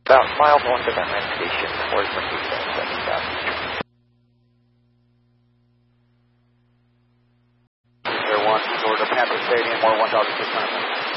About mile north of Atlantic Station, or Northeast 70 South. 01, resort to Panther Stadium, or 1,600.